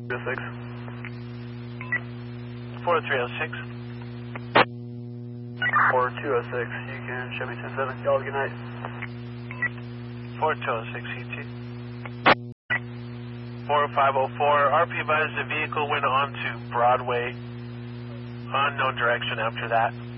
6. 4306. 4206, you can show me 10-7. Y'all have a good night. 4206 CT. 4504, RP advised the vehicle went on to Broadway, unknown direction after that.